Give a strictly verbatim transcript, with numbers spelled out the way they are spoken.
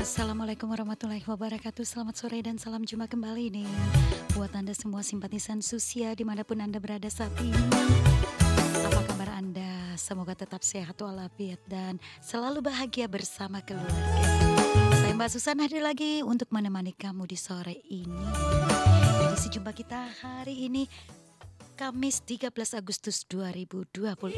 Assalamualaikum warahmatullahi wabarakatuh. Selamat sore dan salam jumpa kembali nih buat Anda semua simpatisan Susia dimanapun Anda berada saat ini. Apa kabar Anda? Semoga tetap sehat walafiat dan selalu bahagia bersama keluarga. Saya Mbak Susan hadir lagi untuk menemani kamu di sore ini. Edisi jumpa kita hari ini Kamis tiga belas Agustus dua ribu dua puluh